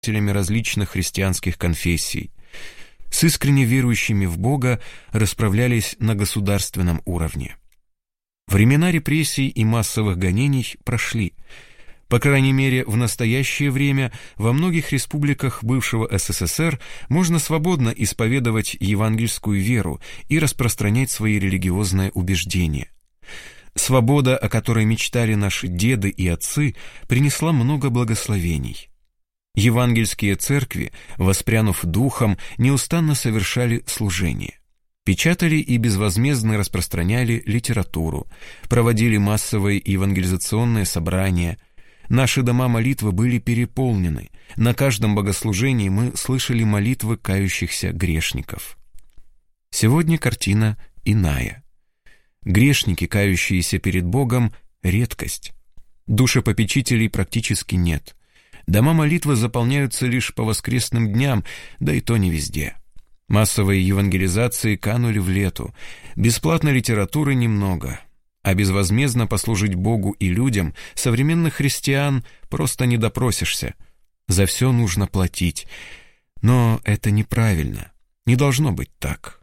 представителями различных христианских конфессий. С искренне верующими в Бога расправлялись на государственном уровне. Времена репрессий и массовых гонений прошли. По крайней мере, в настоящее время во многих республиках бывшего СССР можно свободно исповедовать евангельскую веру и распространять свои религиозные убеждения. Свобода, о которой мечтали наши деды и отцы, принесла много благословений. Евангельские церкви, воспрянув духом, неустанно совершали служение. Печатали и безвозмездно распространяли литературу, проводили массовые евангелизационные собрания. Наши дома молитвы были переполнены. На каждом богослужении мы слышали молитвы кающихся грешников. Сегодня картина иная. Грешники, кающиеся перед Богом, — редкость. Душепопечителей практически нет. Дома молитвы заполняются лишь по воскресным дням, да и то не везде. Массовые евангелизации канули в лету. Бесплатной литературы немного. А безвозмездно послужить Богу и людям современных христиан просто не допросишься. За все нужно платить. Но это неправильно. Не должно быть так.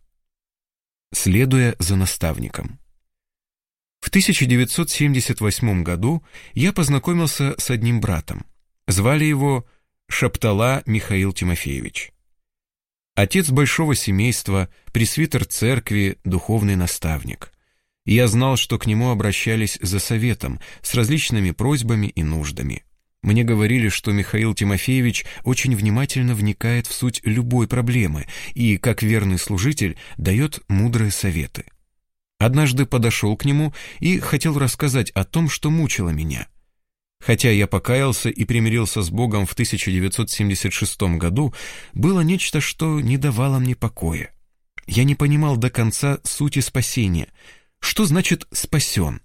Следуя за наставником. В 1978 году я познакомился с одним братом. Звали его Шаптала Михаил Тимофеевич. Отец большого семейства, пресвитер церкви, духовный наставник. Я знал, что к нему обращались за советом, с различными просьбами и нуждами. Мне говорили, что Михаил Тимофеевич очень внимательно вникает в суть любой проблемы и, как верный служитель, дает мудрые советы. Однажды подошел к нему и хотел рассказать о том, что мучило меня. Хотя я покаялся и примирился с Богом в 1976 году, было нечто, что не давало мне покоя. Я не понимал до конца сути спасения. Что значит «спасен»?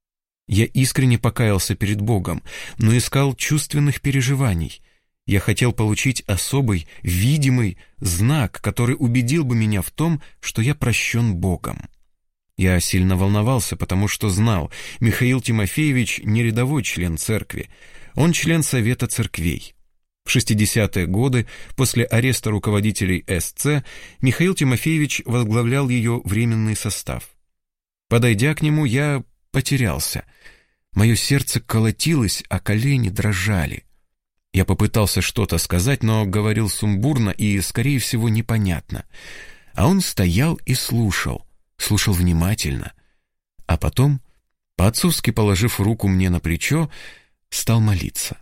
Я искренне покаялся перед Богом, но искал чувственных переживаний. Я хотел получить особый, видимый знак, который убедил бы меня в том, что я прощен Богом. Я сильно волновался, потому что знал, Михаил Тимофеевич не рядовой член церкви, он член Совета церквей. В 60-е годы, после ареста руководителей СЦ, Михаил Тимофеевич возглавлял ее временный состав. Подойдя к нему, я потерялся. Мое сердце колотилось, а колени дрожали. Я попытался что-то сказать, но говорил сумбурно и, скорее всего, непонятно. А он стоял и слушал внимательно. А потом, по-отцовски положив руку мне на плечо, стал молиться.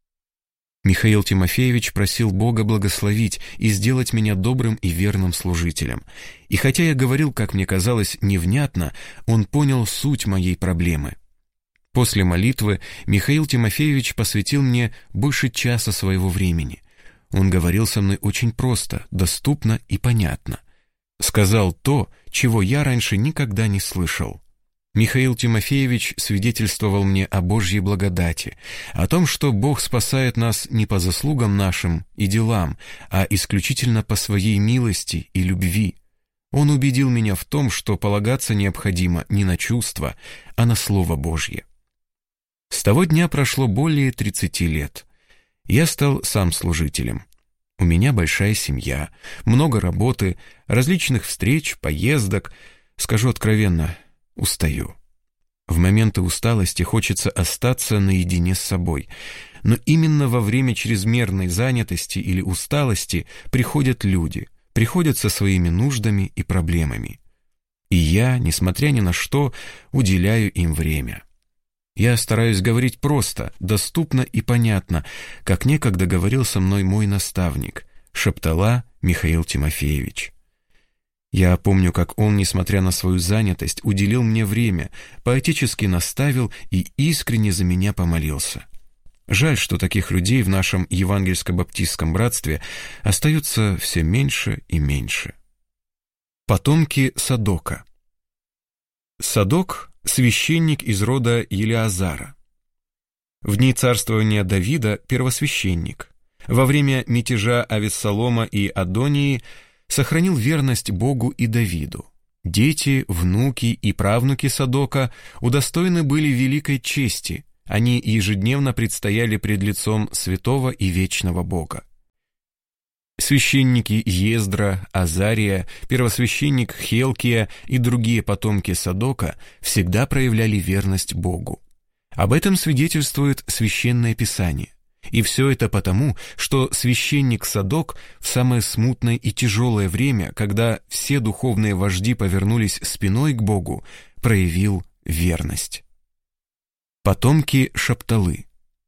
Михаил Тимофеевич просил Бога благословить и сделать меня добрым и верным служителем. И хотя я говорил, как мне казалось, невнятно, он понял суть моей проблемы. После молитвы Михаил Тимофеевич посвятил мне больше часа своего времени. Он говорил со мной очень просто, доступно и понятно. Сказал то, чего я раньше никогда не слышал. Михаил Тимофеевич свидетельствовал мне о Божьей благодати, о том, что Бог спасает нас не по заслугам нашим и делам, а исключительно по своей милости и любви. Он убедил меня в том, что полагаться необходимо не на чувства, а на Слово Божье. С того дня прошло более 30 лет. Я стал сам служителем. У меня большая семья, много работы, различных встреч, поездок. Скажу откровенно, устаю. В моменты усталости хочется остаться наедине с собой. Но именно во время чрезмерной занятости или усталости приходят люди, приходят со своими нуждами и проблемами. И я, несмотря ни на что, уделяю им время. Я стараюсь говорить просто, доступно и понятно, как некогда говорил со мной мой наставник, Шаптала Михаил Тимофеевич. Я помню, как он, несмотря на свою занятость, уделил мне время, поотечески наставил и искренне за меня помолился. Жаль, что таких людей в нашем евангельско-баптистском братстве остается все меньше и меньше. Потомки Садока. Садок — священник из рода Елиазара. В дни царствования Давида — первосвященник. Во время мятежа Авессалома и Адонии сохранил верность Богу и Давиду. Дети, внуки и правнуки Садока удостоены были великой чести. Они ежедневно предстояли пред лицом святого и вечного Бога. Священники Ездра, Азария, первосвященник Хелкия и другие потомки Садока всегда проявляли верность Богу. Об этом свидетельствует Священное Писание. И все это потому, что священник Садок в самое смутное и тяжелое время, когда все духовные вожди повернулись спиной к Богу, проявил верность. Потомки Шапталы.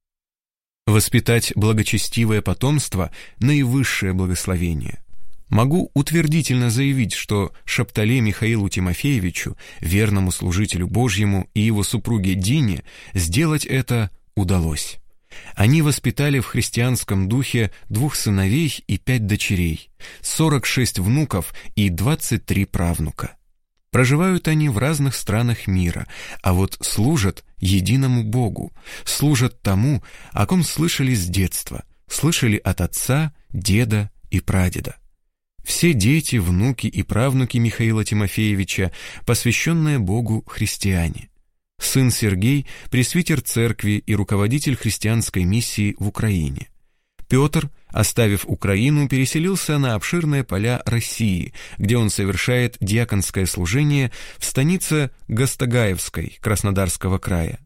Воспитать благочестивое потомство – наивысшее благословение. Могу утвердительно заявить, что Шаптале Михаилу Тимофеевичу, верному служителю Божьему, и его супруге Дине сделать это удалось. Они воспитали в христианском духе 2 сыновей и 5 дочерей, 46 внуков и 23 правнука. Проживают они в разных странах мира, а вот служат единому Богу, служат тому, о ком слышали с детства, слышали от отца, деда и прадеда. Все дети, внуки и правнуки Михаила Тимофеевича, посвященные Богу христиане. Сын Сергей – пресвитер церкви и руководитель христианской миссии в Украине. Петр, оставив Украину, переселился на обширные поля России, где он совершает диаконское служение в станице Гастагаевской Краснодарского края.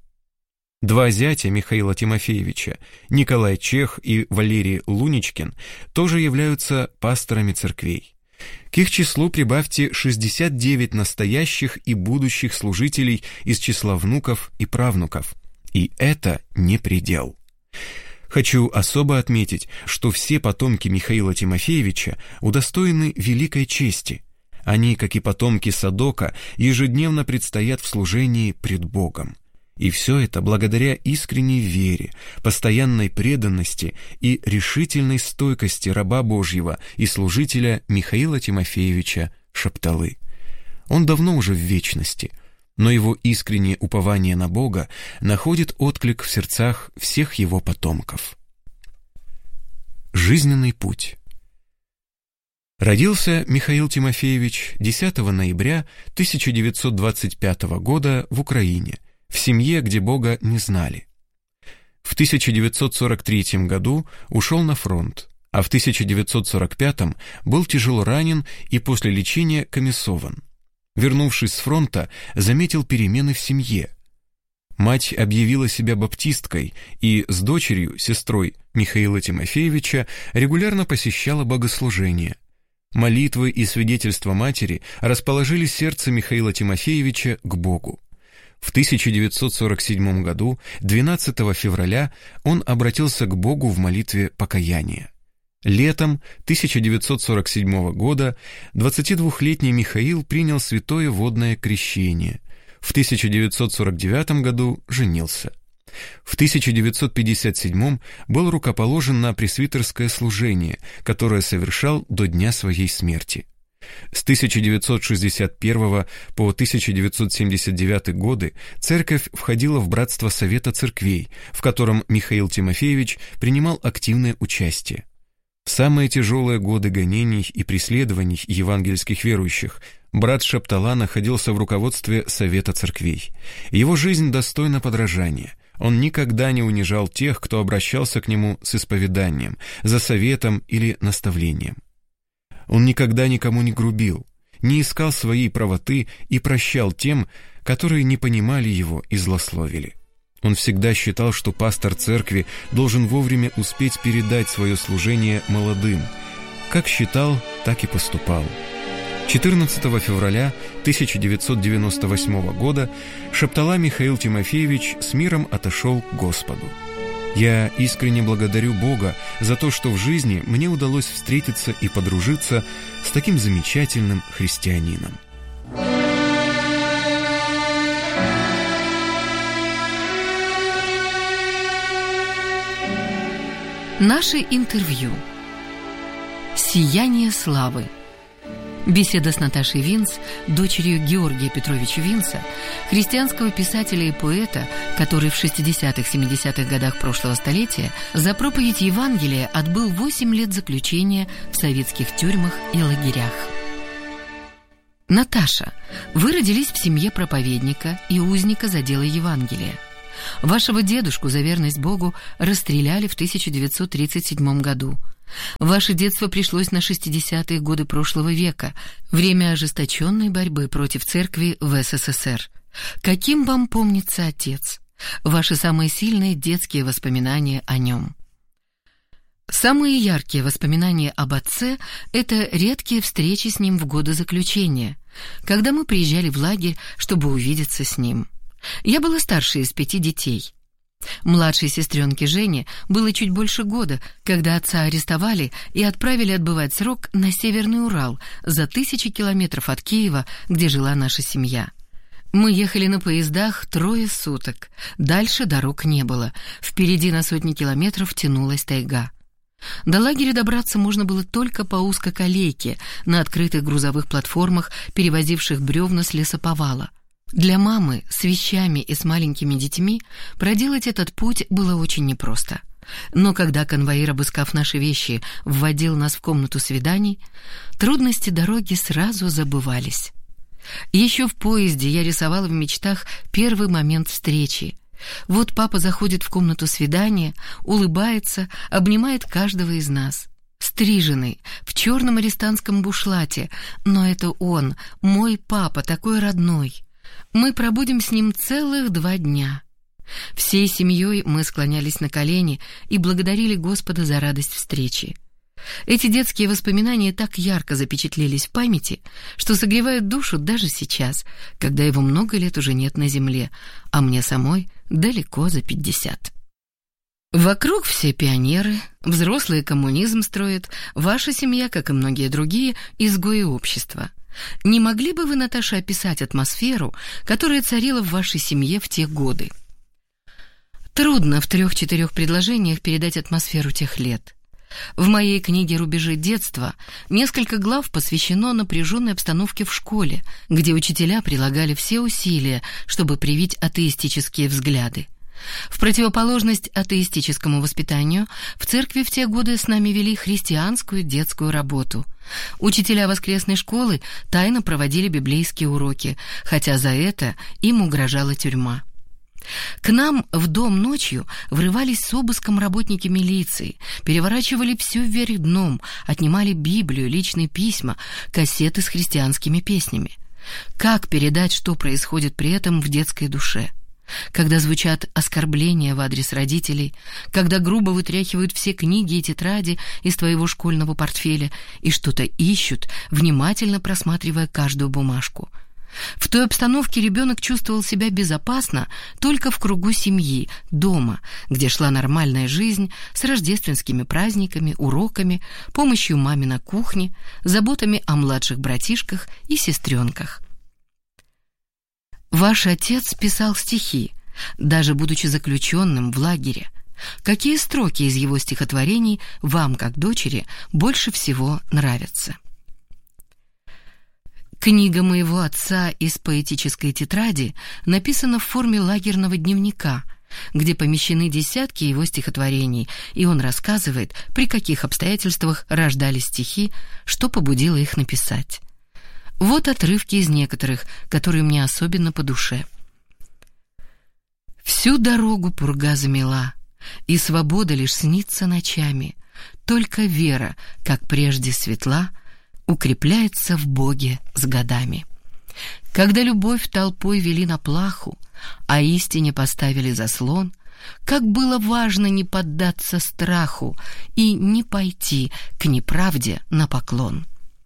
2 зятя Михаила Тимофеевича, Николай Чех и Валерий Луничкин, тоже являются пасторами церквей. К их числу прибавьте 69 настоящих и будущих служителей из числа внуков и правнуков. И это не предел. Хочу особо отметить, что все потомки Михаила Тимофеевича удостоены великой чести. Они, как и потомки Садока, ежедневно предстоят в служении пред Богом. И все это благодаря искренней вере, постоянной преданности и решительной стойкости раба Божьего и служителя Михаила Тимофеевича Шапталы. Он давно уже в вечности, но его искреннее упование на Бога находит отклик в сердцах всех его потомков. Жизненный путь. Родился Михаил Тимофеевич 10 ноября 1925 года в Украине, в семье, где Бога не знали. В 1943 году ушел на фронт, а в 1945 был тяжело ранен и после лечения комиссован. Вернувшись с фронта, заметил перемены в семье. Мать объявила себя баптисткой и с дочерью, сестрой Михаила Тимофеевича, регулярно посещала богослужения. Молитвы и свидетельства матери расположили сердце Михаила Тимофеевича к Богу. В 1947 году, 12 февраля, он обратился к Богу в молитве покаяния. Летом 1947 года 22-летний Михаил принял святое водное крещение. В 1949 году женился. В 1957 был рукоположен на пресвитерское служение, которое совершал до дня своей смерти. С 1961 по 1979 годы церковь входила в братство Совета церквей, в котором Михаил Тимофеевич принимал активное участие. В самые тяжелые годы гонений и преследований евангельских верующих брат Шаптала находился в руководстве Совета церквей. Его жизнь достойна подражания. Он никогда не унижал тех, кто обращался к нему с исповеданием, за советом или наставлением. Он никогда никому не грубил, не искал своей правоты и прощал тем, которые не понимали его и злословили. Он всегда считал, что пастор церкви должен вовремя успеть передать свое служение молодым. Как считал, так и поступал. 14 февраля 1998 года Шаптала Михаил Тимофеевич с миром отошел к Господу. Я искренне благодарю Бога за то, что в жизни мне удалось встретиться и подружиться с таким замечательным христианином. Наше интервью. «Сияние славы». Беседа с Наташей Винц, дочерью Георгия Петровича Винца, христианского писателя и поэта, который в 60-70-х годах прошлого столетия за проповедь Евангелия отбыл 8 лет заключения в советских тюрьмах и лагерях. Наташа, вы родились в семье проповедника и узника за дело Евангелия. Вашего дедушку за верность Богу расстреляли в 1937 году. Ваше детство пришлось на 60-е годы прошлого века, время ожесточенной борьбы против церкви в СССР. Каким вам помнится отец? Ваши самые сильные детские воспоминания о нем? Самые яркие воспоминания об отце – это редкие встречи с ним в годы заключения, когда мы приезжали в лагерь, чтобы увидеться с ним. Я была старшей из 5 детей. Младшей сестренке Жене было чуть больше года, когда отца арестовали и отправили отбывать срок на Северный Урал, за 1000 километров от Киева, где жила наша семья. Мы ехали на поездах 3 суток, дальше дорог не было, впереди на сотни километров тянулась тайга. До лагеря добраться можно было только по узкоколейке на открытых грузовых платформах, перевозивших бревна с лесоповала. Для мамы с вещами и с маленькими детьми проделать этот путь было очень непросто. Но когда конвоир, обыскав наши вещи, вводил нас в комнату свиданий, трудности дороги сразу забывались. Еще в поезде я рисовала в мечтах первый момент встречи. Вот папа заходит в комнату свидания, улыбается, обнимает каждого из нас. Стриженный, в черном арестантском бушлате, но это он, мой папа, такой родной. Мы пробудем с ним целых 2 дня. Всей семьей мы склонялись на колени и благодарили Господа за радость встречи. Эти детские воспоминания так ярко запечатлелись в памяти, что согревают душу даже сейчас, когда его много лет уже нет на земле, а мне самой далеко за 50. Вокруг все пионеры, взрослые коммунизм строят, ваша семья, как и многие другие, изгои общества. Не могли бы вы, Наташа, описать атмосферу, которая царила в вашей семье в те годы? Трудно в 3-4 предложениях передать атмосферу тех лет. В моей книге «Рубежи детства» несколько глав посвящено напряженной обстановке в школе, где учителя прилагали все усилия, чтобы привить атеистические взгляды. В противоположность атеистическому воспитанию, в церкви в те годы с нами вели христианскую детскую работу. Учителя воскресной школы тайно проводили библейские уроки, хотя за это им угрожала тюрьма. К нам в дом ночью врывались с обыском работники милиции, переворачивали все вверх дном, отнимали Библию, личные письма, кассеты с христианскими песнями. Как передать, что происходит при этом в детской душе? Когда звучат оскорбления в адрес родителей, когда грубо вытряхивают все книги и тетради из твоего школьного портфеля и что-то ищут, внимательно просматривая каждую бумажку. В той обстановке ребенок чувствовал себя безопасно только в кругу семьи, дома, где шла нормальная жизнь с рождественскими праздниками, уроками, помощью маме на кухне, заботами о младших братишках и сестренках. Ваш отец писал стихи, даже будучи заключенным в лагере. Какие строки из его стихотворений вам, как дочери, больше всего нравятся? Книга моего отца из поэтической тетради написана в форме лагерного дневника, где помещены десятки его стихотворений, и он рассказывает, при каких обстоятельствах рождались стихи, что побудило их написать. Вот отрывки из некоторых, которые мне особенно по душе. «Всю дорогу пурга замела, и свобода лишь снится ночами. Только вера, как прежде светла, укрепляется в Боге с годами. Когда любовь толпой вели на плаху, а истине поставили заслон, как было важно не поддаться страху и не пойти к неправде на поклон.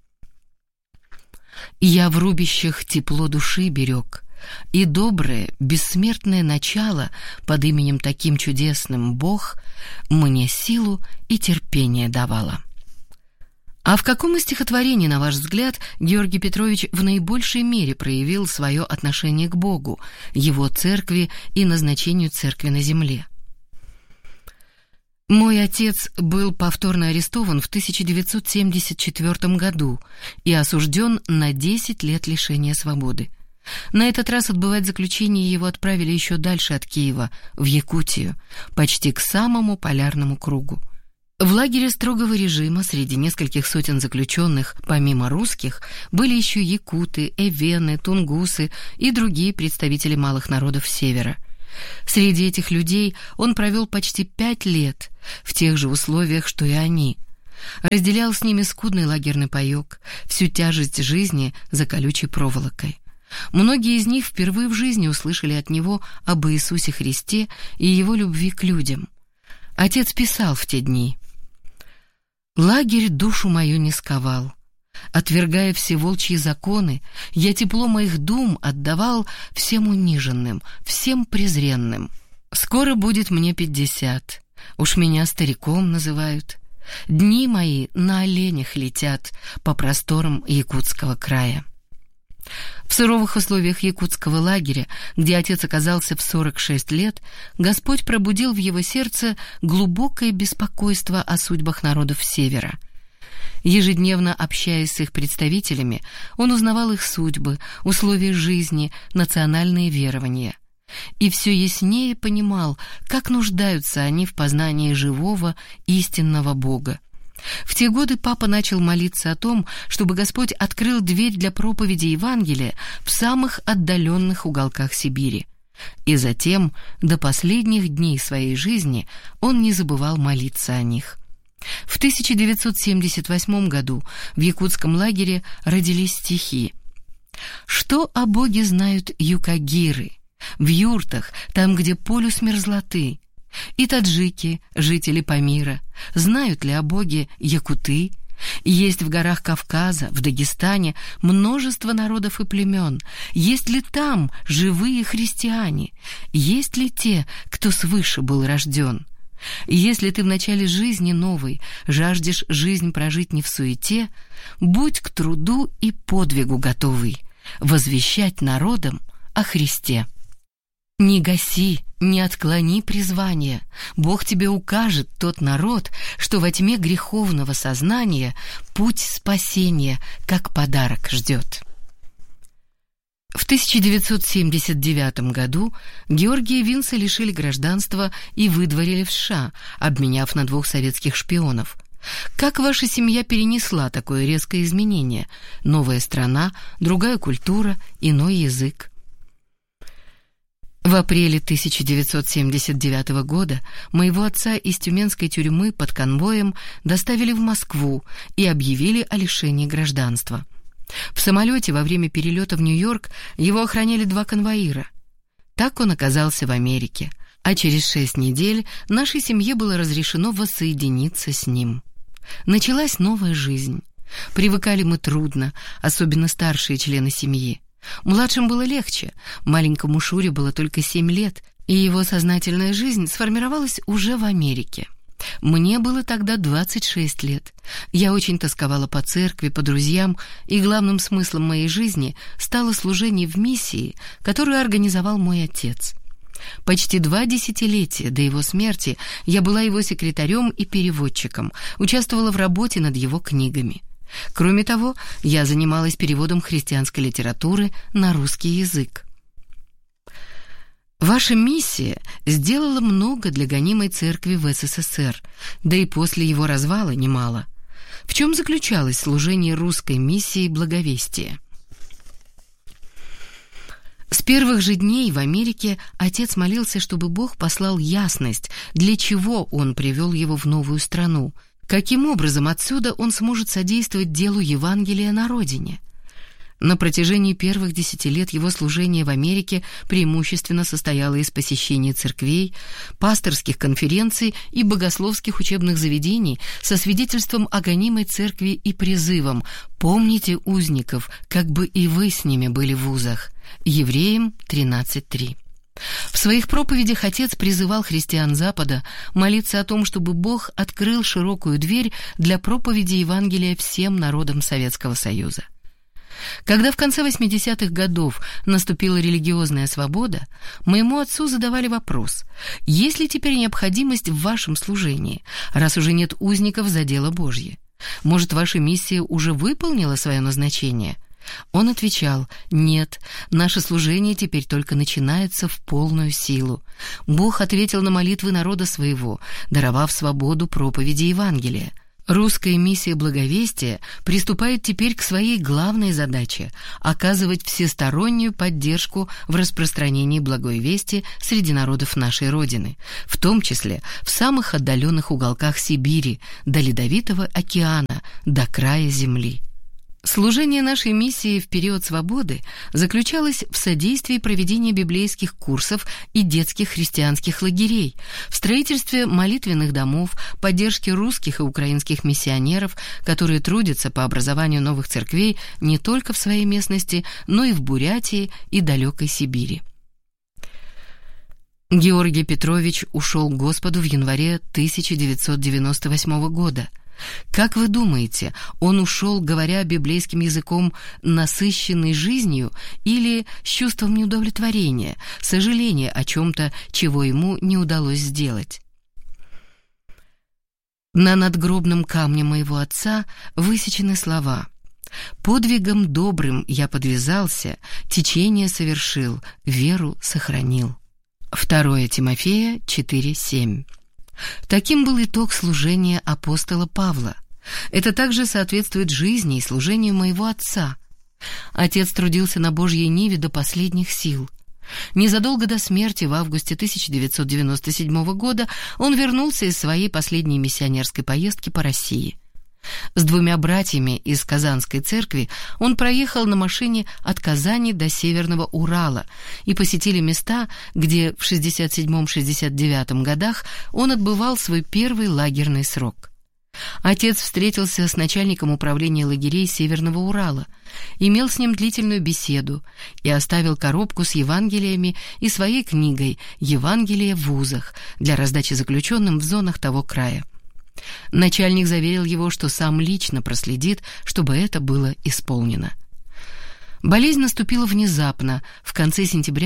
Я в рубищах тепло души берег, и доброе, бессмертное начало под именем таким чудесным Бог мне силу и терпение давало». А в каком из стихотворений, на ваш взгляд, Георгий Петрович в наибольшей мере проявил свое отношение к Богу, его церкви и назначению церкви на земле? Мой отец был повторно арестован в 1974 году и осужден на 10 лет лишения свободы. На этот раз отбывать заключение его отправили еще дальше от Киева, в Якутию, почти к самому полярному кругу. В лагере строгого режима среди нескольких сотен заключенных, помимо русских, были еще якуты, эвены, тунгусы и другие представители малых народов Севера. Среди этих людей он провел почти 5 лет, в тех же условиях, что и они. разделял с ними скудный лагерный паёк, всю тяжесть жизни за колючей проволокой. Многие из них впервые в жизни услышали от него об Иисусе Христе и его любви к людям. Отец писал в те дни: «Лагерь душу мою не сковал. Отвергая все волчьи законы, я тепло моих дум отдавал всем униженным, всем презренным. Скоро будет мне 50, уж меня стариком называют. Дни мои на оленях летят по просторам якутского края». В суровых условиях якутского лагеря, где отец оказался в 46 лет, Господь пробудил в его сердце глубокое беспокойство о судьбах народов Севера. Ежедневно общаясь с их представителями, он узнавал их судьбы, условия жизни, национальные верования. И все яснее понимал, как нуждаются они в познании живого, истинного Бога. В те годы папа начал молиться о том, чтобы Господь открыл дверь для проповеди Евангелия в самых отдаленных уголках Сибири. И затем, до последних дней своей жизни, он не забывал молиться о них. В 1978 году в якутском лагере родились стихи: «Что о Боге знают юкагиры? В юртах, там, где полюс мерзлоты. И таджики, жители Памира, знают ли о Боге якуты? Есть в горах Кавказа, в Дагестане множество народов и племен. Есть ли там живые христиане? Есть ли те, кто свыше был рожден? Если ты в начале жизни новой жаждешь жизнь прожить не в суете, будь к труду и подвигу готовый, возвещать народам о Христе. Не гаси, не отклони призвание. Бог тебе укажет тот народ, что во тьме греховного сознания путь спасения, как подарок, ждет». В 1979 году Георгия Винца лишили гражданства и выдворили в США, обменяв на 2 советских шпионов. Как ваша семья перенесла такое резкое изменение? Новая страна, другая культура, иной язык. В апреле 1979 года моего отца из тюменской тюрьмы под конвоем доставили в Москву и объявили о лишении гражданства. В самолете во время перелета в Нью-Йорк его охраняли 2 конвоира. Так он оказался в Америке, а через 6 недель нашей семье было разрешено воссоединиться с ним. Началась новая жизнь. Привыкали мы трудно, особенно старшие члены семьи. Младшим было легче, маленькому Шуре было только 7 лет, и его сознательная жизнь сформировалась уже в Америке. Мне было тогда 26 лет. Я очень тосковала по церкви, по друзьям, и главным смыслом моей жизни стало служение в миссии, которую организовал мой отец. Почти 2 десятилетия до его смерти я была его секретарем и переводчиком, участвовала в работе над его книгами. Кроме того, я занималась переводом христианской литературы на русский язык. Ваша миссия сделала много для гонимой церкви в СССР, да и после его развала немало. В чем заключалось служение русской миссии благовестия? С первых же дней в Америке отец молился, чтобы Бог послал ясность, для чего он привел его в новую страну, каким образом отсюда он сможет содействовать делу Евангелия на родине. На протяжении первых 10 лет его служение в Америке преимущественно состояло из посещения церквей, пасторских конференций и богословских учебных заведений со свидетельством о гонимой церкви и призывом «Помните узников, как бы и вы с ними были в узах». Евреям 13:3. В своих проповедях отец призывал христиан Запада молиться о том, чтобы Бог открыл широкую дверь для проповеди Евангелия всем народам Советского Союза. Когда в конце 80-х годов наступила религиозная свобода, моему отцу задавали вопрос: есть ли теперь необходимость в вашем служении, раз уже нет узников за дело Божье? Может, ваша миссия уже выполнила свое назначение? Он отвечал: нет, наше служение теперь только начинается в полную силу. Бог ответил на молитвы народа своего, даровав свободу проповеди Евангелия. Русская миссия благовестия приступает теперь к своей главной задаче – оказывать всестороннюю поддержку в распространении благой вести среди народов нашей Родины, в том числе в самых отдаленных уголках Сибири, до Ледовитого океана, до края земли. Служение нашей миссии в период свободы заключалось в содействии проведения библейских курсов и детских христианских лагерей, в строительстве молитвенных домов, поддержке русских и украинских миссионеров, которые трудятся по образованию новых церквей не только в своей местности, но и в Бурятии и далекой Сибири. Георгий Петрович ушел к Господу в январе 1998 года. Как вы думаете, он ушел, говоря библейским языком, насыщенный жизнью или с чувством неудовлетворения, сожаления о чем-то, чего ему не удалось сделать? На надгробном камне моего отца высечены слова: «Подвигом добрым я подвязался, течение совершил, веру сохранил». 2 Тимофея 4:7. Таким был итог служения апостола Павла. Это также соответствует жизни и служению моего отца. Отец трудился на Божьей ниве до последних сил. Незадолго до смерти, в августе 1997 года, он вернулся из своей последней миссионерской поездки по России. С 2 братьями из Казанской церкви он проехал на машине от Казани до Северного Урала и посетили места, где в 1967-1969 годах он отбывал свой первый лагерный срок. Отец встретился с начальником управления лагерей Северного Урала, имел с ним длительную беседу и оставил коробку с Евангелиями и своей книгой «Евангелие в вузах» для раздачи заключенным в зонах того края. Начальник заверил его, что сам лично проследит, чтобы это было исполнено. Болезнь наступила внезапно, в конце сентября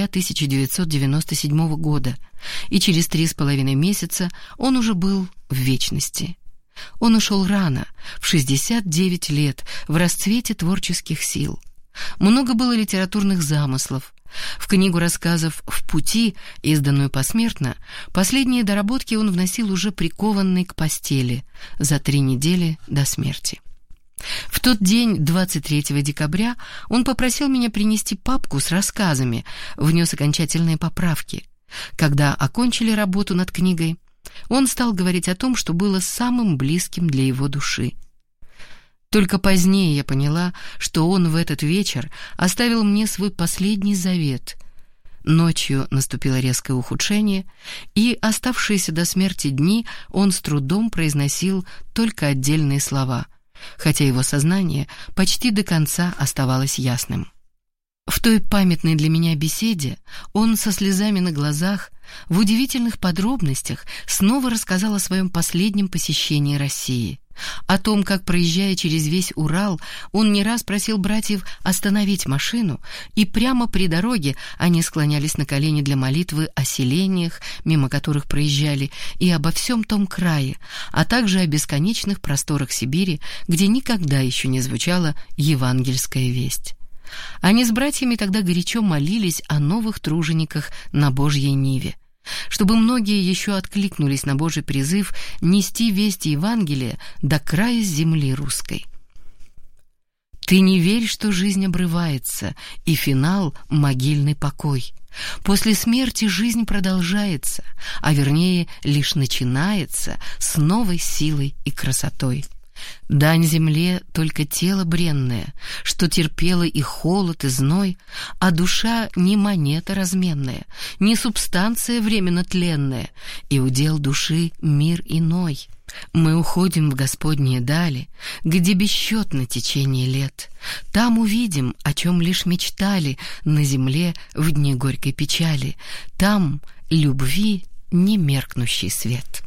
1997 года, и через 3,5 месяца он уже был в вечности. Он ушел рано, в 69 лет, в расцвете творческих сил. Много было литературных замыслов. В книгу рассказов «В пути», изданную посмертно, последние доработки он вносил уже прикованный к постели за 3 недели до смерти. В тот день, 23 декабря, он попросил меня принести папку с рассказами, внес окончательные поправки. Когда окончили работу над книгой, он стал говорить о том, что было самым близким для его души. Только позднее я поняла, что он в этот вечер оставил мне свой последний завет. Ночью наступило резкое ухудшение, и оставшиеся до смерти дни он с трудом произносил только отдельные слова, хотя его сознание почти до конца оставалось ясным. В той памятной для меня беседе он со слезами на глазах, в удивительных подробностях снова рассказал о своем последнем посещении России, о том, как, проезжая через весь Урал, он не раз просил братьев остановить машину, и прямо при дороге они склонялись на колени для молитвы о селениях, мимо которых проезжали, и обо всем том крае, а также о бесконечных просторах Сибири, где никогда еще не звучала евангельская весть. Они с братьями тогда горячо молились о новых тружениках на Божьей ниве, чтобы многие еще откликнулись на Божий призыв нести весть Евангелия до края земли русской. «Ты не верь, что жизнь обрывается, и финал — могильный покой. После смерти жизнь продолжается, а вернее лишь начинается с новой силой и красотой. Дань земле только тело бренное, что терпело и холод, и зной, а душа не монета разменная, не субстанция временно тленная, и удел души мир иной. Мы уходим в Господние дали, где бесчетно течение лет. Там увидим, о чем лишь мечтали на земле в дни горькой печали. Там любви немеркнущий свет».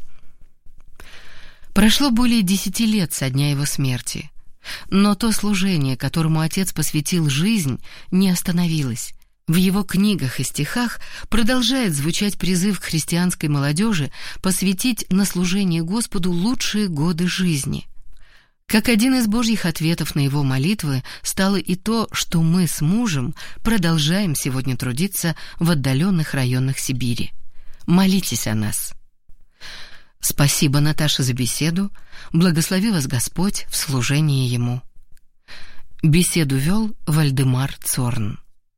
Прошло более 10 лет со дня его смерти, но то служение, которому отец посвятил жизнь, не остановилось. В его книгах и стихах продолжает звучать призыв к христианской молодежи посвятить на служение Господу лучшие годы жизни. Как один из Божьих ответов на его молитвы стало и то, что мы с мужем продолжаем сегодня трудиться в отдаленных районах Сибири. Молитесь о нас. Спасибо, Наташа, за беседу. Благослови вас Господь в служении Ему. Беседу вел Вальдемар Цорн.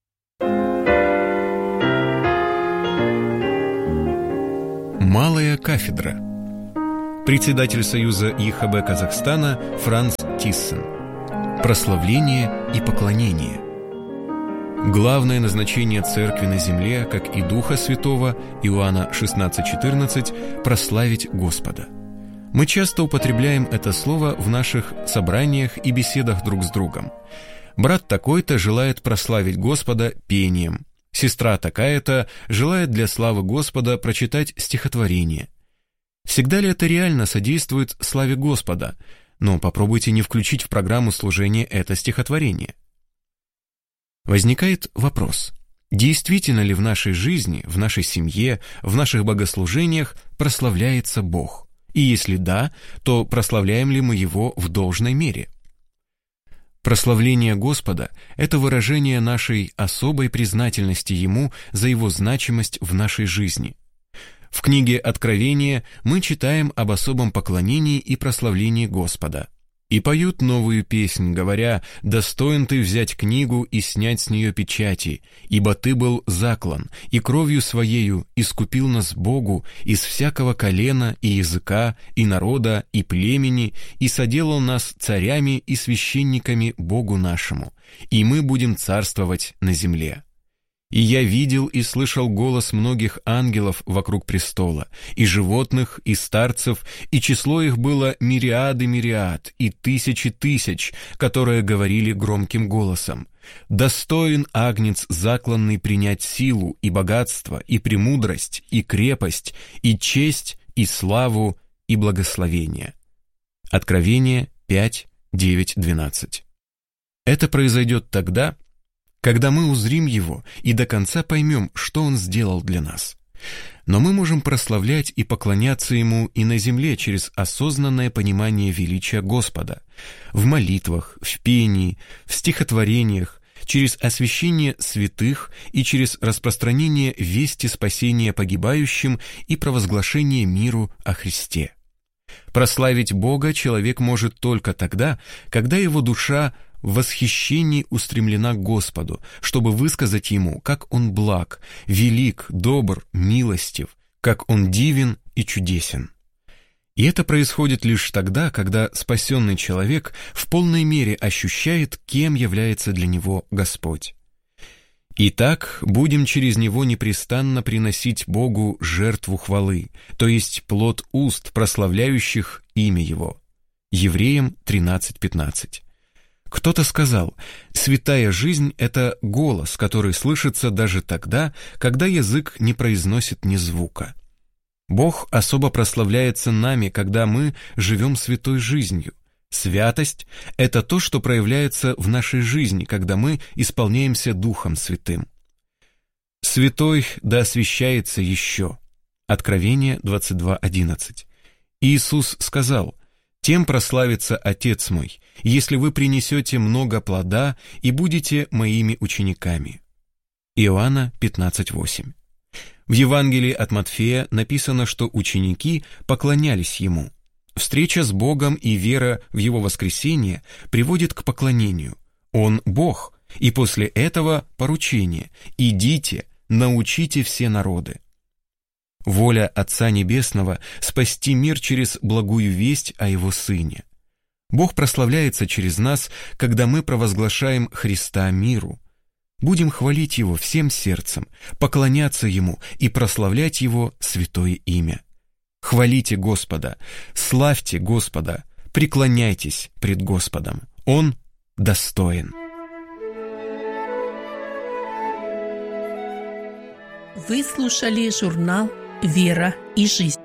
Малая кафедра. Председатель Союза ЕХБ Казахстана Франц Тиссен. Прославление и поклонение. Главное назначение Церкви на земле, как и Духа Святого, Иоанна 16:14, прославить Господа. Мы часто употребляем это слово в наших собраниях и беседах друг с другом. Брат такой-то желает прославить Господа пением. Сестра такая-то желает для славы Господа прочитать стихотворение. Всегда ли это реально содействует славе Господа? Но попробуйте не включить в программу служения это стихотворение. Возникает вопрос: действительно ли в нашей жизни, в нашей семье, в наших богослужениях прославляется Бог? И если да, то прославляем ли мы Его в должной мере? Прославление Господа – это выражение нашей особой признательности Ему за Его значимость в нашей жизни. В книге Откровения мы читаем об особом поклонении и прославлении Господа. И поют новую песнь, говоря: «Достоин ты взять книгу и снять с нее печати, ибо ты был заклан, и кровью своею искупил нас Богу из всякого колена и языка, и народа, и племени, и соделал нас царями и священниками Богу нашему, и мы будем царствовать на земле». И я видел и слышал голос многих ангелов вокруг престола, и животных, и старцев, и число их было мириады мириад, и тысячи тысяч, которые говорили громким голосом: «Достоин Агнец закланный принять силу, и богатство, и премудрость, и крепость, и честь, и славу, и благословение». Откровение 5, 9, 12. Это произойдет тогда, когда мы узрим Его и до конца поймем, что Он сделал для нас. Но мы можем прославлять и поклоняться Ему и на земле через осознанное понимание величия Господа, в молитвах, в пении, в стихотворениях, через освящение святых и через распространение вести спасения погибающим и провозглашение миру о Христе. Прославить Бога человек может только тогда, когда его душа в восхищении устремлена к Господу, чтобы высказать Ему, как Он благ, велик, добр, милостив, как Он дивен и чудесен. И это происходит лишь тогда, когда спасенный человек в полной мере ощущает, кем является для него Господь. Итак, будем через него непрестанно приносить Богу жертву хвалы, то есть плод уст, прославляющих имя Его. Евреям 13:15. Кто-то сказал: святая жизнь — это голос, который слышится даже тогда, когда язык не произносит ни звука. Бог особо прославляется нами, когда мы живем святой жизнью. Святость — это то, что проявляется в нашей жизни, когда мы исполняемся Духом Святым. «Святой да освящается еще». Откровение 22:11. Иисус сказал: «Тем прославится Отец мой, если вы принесете много плода и будете моими учениками». Иоанна 15:8. В Евангелии от Матфея написано, что ученики поклонялись Ему. Встреча с Богом и вера в Его воскресение приводит к поклонению. Он Бог, и после этого поручение: «Идите, научите все народы». Воля Отца Небесного — спасти мир через благую весть о Его Сыне. Бог прославляется через нас, когда мы провозглашаем Христа миру. Будем хвалить Его всем сердцем, поклоняться Ему и прославлять Его святое имя. Хвалите Господа, славьте Господа, преклоняйтесь пред Господом. Он достоин. Вы слушали журнал «Вера и жизнь».